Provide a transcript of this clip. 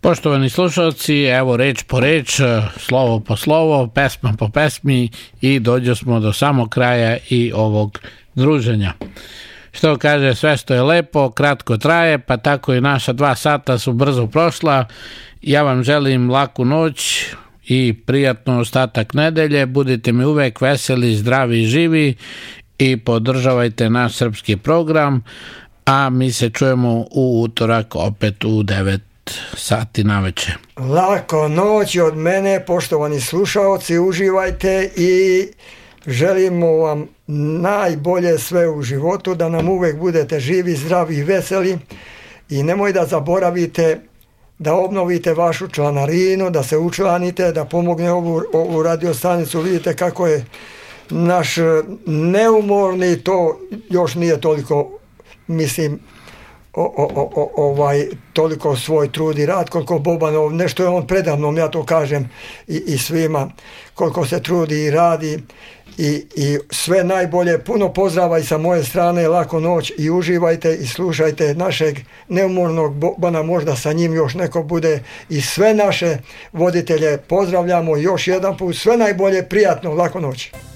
Poštovani slušalci, evo reč po reč, slovo po slovo, pesma po pesmi i dođo smo do samog kraja i ovog druženja. Što kaže, sve što je lepo, kratko traje, pa tako i naša 2 sata su brzo prošla. Ja vam želim laku noć i prijatno ostatak nedelje. Budite mi uvek veseli, zdravi i živi i podržavajte naš srpski program, a mi se čujemo u utorak opet u 9 sati naveče. Lako noć od mene, poštovani slušaoci, uživajte i želimo vam najbolje sve u životu, da nam uvek budete živi, zdravi i veseli i nemoj da zaboravite da obnovite vašu članarinu, da se učlanite, da pomogne ovu radiostanicu. Vidite kako je naš neumorni, to još nije toliko, mislim, toliko svoj trud i rad koliko Bobanov, nešto je on predavnom, ja to kažem i svima, koliko se trudi i radi i sve najbolje, puno pozdrava i sa moje strane, laku noć i uživajte i slušajte našeg neumornog Bobana, možda sa njim još neko bude i sve naše voditelje pozdravljamo još jedan put, sve najbolje, prijatno, laku noć.